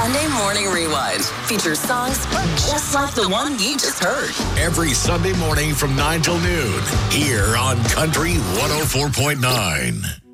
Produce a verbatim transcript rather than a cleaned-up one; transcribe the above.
Sunday Morning Rewind features songs just like the one you just heard. Every Sunday morning from nine till noon here on Country one oh four point nine.